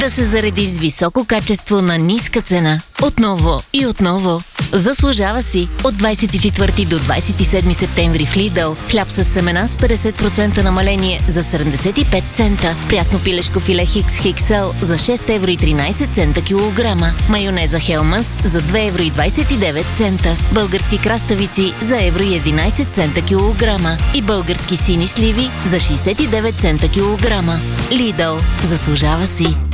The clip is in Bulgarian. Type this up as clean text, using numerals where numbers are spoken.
Да се заредиш с високо качество на ниска цена. Отново и отново. Заслужава си. От 24 до 27 септември в Lidl. Хляб с семена с 50% намаление за 75 цента. Прясно пилешко филе Хикс XL за 6,13 евро килограма. Майонеза Хелманс за 2,29 евро. Български краставици за 1,11 евро килограма. И български сини сливи за 69 цента килограма. Lidl. Заслужава си.